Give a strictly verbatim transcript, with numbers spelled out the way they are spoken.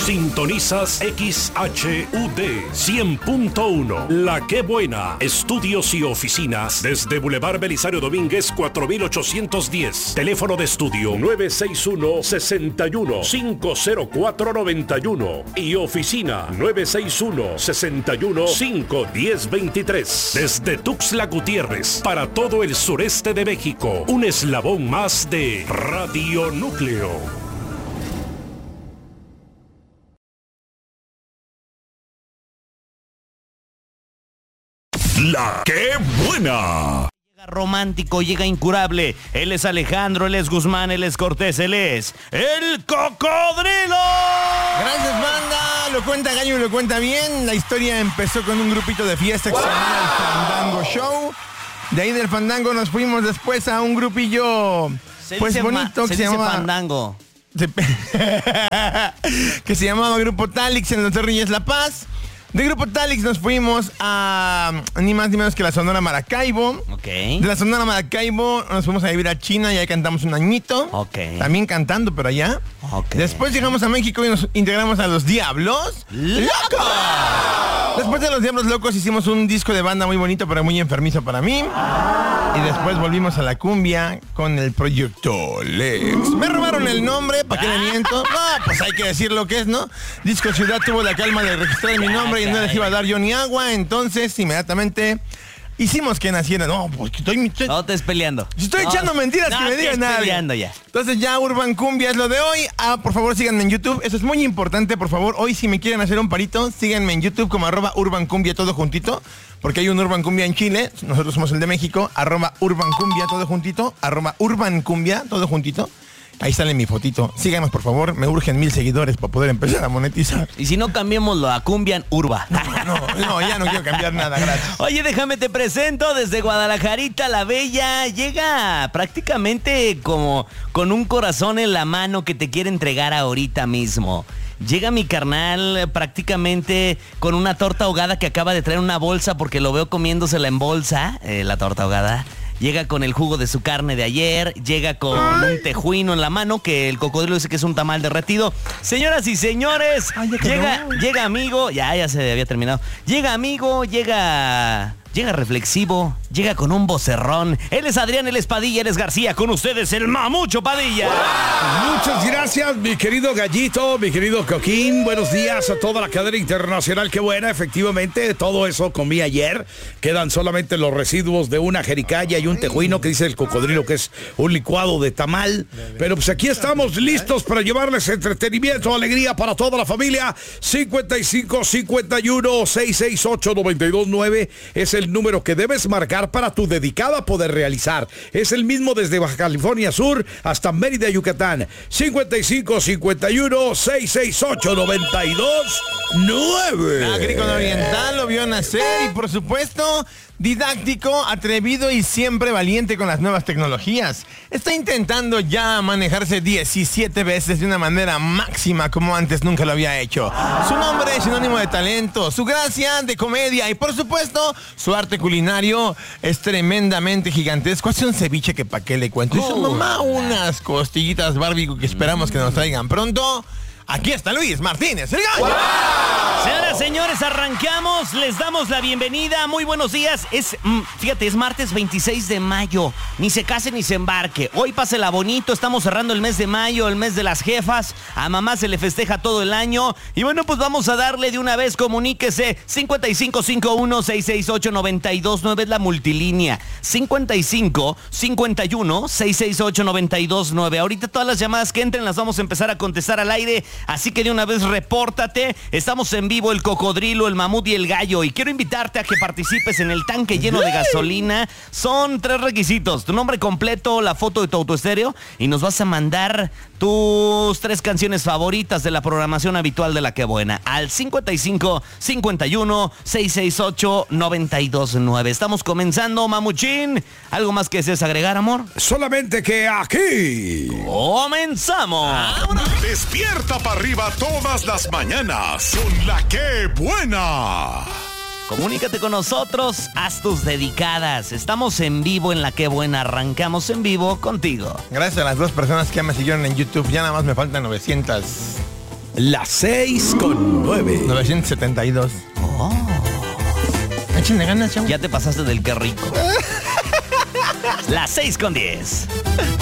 Sintonizas X H U D cien punto uno. La Qué Buena. Estudios y oficinas desde Boulevard Belisario Domínguez cuatro mil ochocientos diez. Teléfono de estudio nueve seis uno, seis uno, cinco cero cuatro, nueve uno y oficina nueve seis uno, seis uno, cinco uno cero, dos tres. Desde Tuxtla Gutiérrez para todo el sureste de México. Un eslabón más de Radio Núcleo. La Qué Buena. Llega romántico, llega incurable. Él es Alejandro, él es Guzmán, él es Cortés, él es el Cocodrilo. Gracias, banda. Lo cuenta Gallo y lo cuenta bien. La historia empezó con un grupito de fiesta que se llama el Fandango Show. De ahí del Fandango nos fuimos después a un grupillo Se pues dice bonito ma- que se se dice llamaba Fandango. se- que se llamaba Grupo Talix en Los Reyes La Paz. De Grupo Talix nos fuimos a ni más ni menos que la Sonora Maracaibo. Ok. De la Sonora Maracaibo nos fuimos a vivir a China y ahí cantamos un añito. Ok. También cantando, pero allá. Ok. Después llegamos a México y nos integramos a Los Diablos Locos. Después de Los Diablos Locos hicimos un disco de banda muy bonito, pero muy enfermizo para mí. Y después volvimos a la cumbia con el Proyecto Lex. Me robaron el nombre, ¿para qué le miento? No, pues hay que decir lo que es, ¿no? Disco Ciudad tuvo la calma de registrar mi nombre y no les iba a dar yo ni agua, entonces inmediatamente hicimos que naciera. No, porque estoy... estoy No te estés peleando. si estoy No, echando mentiras, no que me te digan estés nada. peleando ya. Entonces ya Urban Cumbia es lo de hoy. Ah, por favor síganme en YouTube. Eso es muy importante, por favor. Hoy si me quieren hacer un parito, síganme en YouTube como arroba Urban Cumbia todo juntito. Porque hay un Urban Cumbia en Chile. Nosotros somos el de México. Arroba Urban Cumbia todo juntito. Arroba Urban Cumbia todo juntito. Ahí sale mi fotito. Síganos, por favor. Me urgen mil seguidores para poder empezar a monetizar. Y si no, cambiémoslo a Cumbian Urba. No, no, ya no quiero cambiar nada, gracias. Oye, déjame te presento desde Guadalajarita, la Bella. Llega prácticamente como con un corazón en la mano que te quiere entregar ahorita mismo. Llega mi carnal prácticamente con una torta ahogada que acaba de traer una bolsa porque lo veo comiéndosela en bolsa, eh, la torta ahogada. Llega con el jugo de su carne de ayer, llega con un tejuino en la mano, que el Cocodrilo dice que es un tamal derretido. Señoras y señores, Ay, ya quedó. llega, llega amigo, ya, ya se había terminado. Llega amigo, llega... Llega reflexivo, llega con un vocerrón. Él es Adrián, él es Padilla, él es García. Con ustedes el Mamucho Padilla. Muchas gracias, mi querido Gallito, mi querido Coquín. Buenos días a toda la cadena internacional. Qué buena, efectivamente, todo eso comí ayer. Quedan solamente los residuos de una jericaya y un tejuino que dice el Cocodrilo que es un licuado de tamal. Pero pues aquí estamos listos para llevarles entretenimiento, alegría para toda la familia. cincuenta y cinco, cincuenta y uno, seiscientos sesenta y ocho, noventa y dos nueve es el el número que debes marcar para tu dedicada poder realizar. Es el mismo desde Baja California Sur hasta Mérida, Yucatán. cincuenta y cinco, cincuenta y uno, seiscientos sesenta y ocho, noventa y dos nueve. Agrícola Oriental lo vio nacer y por supuesto didáctico, atrevido y siempre valiente con las nuevas tecnologías. Está intentando ya manejarse diecisiete veces de una manera máxima como antes nunca lo había hecho. Su nombre es sinónimo de talento, su gracia de comedia y por supuesto su arte culinario es tremendamente gigantesco. Hace un ceviche que pa' qué le cuento. Y su mamá unas costillitas barbecue que esperamos que nos traigan pronto. Aquí está Luis Martínez, el Gallo. Señoras, señores, arrancamos, les damos la bienvenida, muy buenos días. Es, mm, fíjate, es martes veintiséis de mayo, ni se case ni se embarque. Hoy pásela bonito, estamos cerrando el mes de mayo, el mes de las jefas. A mamá se le festeja todo el año. Y bueno, pues vamos a darle de una vez, comuníquese. cincuenta y cinco, cincuenta y uno, seiscientos sesenta y ocho, noventa y dos nueve es la multilínea. cincuenta y cinco, cincuenta y uno, seiscientos sesenta y ocho, noventa y dos nueve. Ahorita todas las llamadas que entren las vamos a empezar a contestar al aire. Así que de una vez repórtate. Estamos en vivo el Cocodrilo, el Mamut y el Gallo. Y quiero invitarte a que participes en el tanque lleno de gasolina. Son tres requisitos. Tu nombre completo, la foto de tu autoestéreo. Y nos vas a mandar tus tres canciones favoritas de la programación habitual de La Qué Buena al cincuenta y cinco, cincuenta y uno, seiscientos sesenta y ocho, noventa y dos nueve. Estamos comenzando, Mamuchín. ¿Algo más que desees agregar, amor? Solamente que aquí ¡comenzamos! Despierta para arriba todas las mañanas con La Qué Buena. Comunícate con nosotros, haz tus dedicadas. Estamos en vivo en La Qué Buena, arrancamos en vivo contigo. Gracias a las dos personas que ya me siguieron en YouTube. Ya nada más me faltan novecientos las seis con nueve. novecientos setenta y dos. Oh. Échenle ganas, chavo. Ya te pasaste del qué rico. Las seis con diez.